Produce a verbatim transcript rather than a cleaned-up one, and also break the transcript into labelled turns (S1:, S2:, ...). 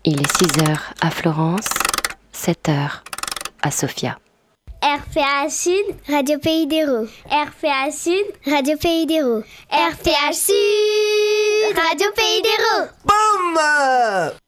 S1: Il est six heures à Florence, sept heures à Sofia.
S2: R P A Sud, Radio Pays d'Hérault. R P A Sud, Radio Pays d'Hérault. R P A Sud, Radio Pays d'Hérault.
S3: Boum!